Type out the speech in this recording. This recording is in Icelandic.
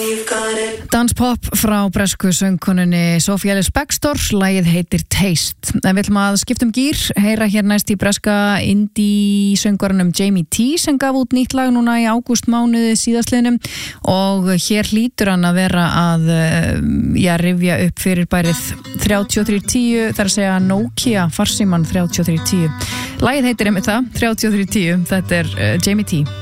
Danspop frá bresku söngkonunni Sophie Ellis-Bextor, lagið heitir Taste. En við ætlum að skipta gír, heyra hér næst í breska indie söngvarunum Jamie T sem gaf út nýtt lag núna í ágústmánuði síðastliðnum og hér hlýtur hann að vera að rifja upp fyrirbærið 3310, þar að segja Nokia farsíman 3310. Lagið heitir einmitt það, 3310, þetta er Jamie T.